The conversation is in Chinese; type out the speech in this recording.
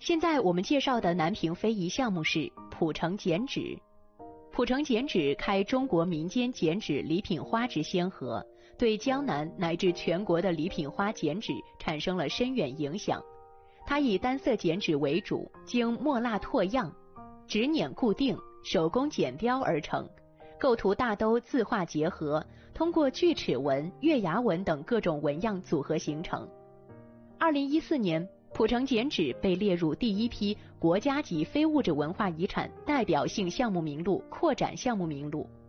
现在我们介绍的南屏非遗项目是蒲城剪纸。蒲城剪纸开中国民间剪纸礼品花之先河，对江南乃至全国的礼品花剪纸产生了深远影响。它以单色剪纸为主，经墨蜡拓样、纸捻固定、手工剪雕而成，构图大都字画结合，通过锯齿纹、月牙纹等各种纹样组合形成。2014年，蒲城剪纸被列入第一批国家级非物质文化遗产代表性项目名录扩展项目名录。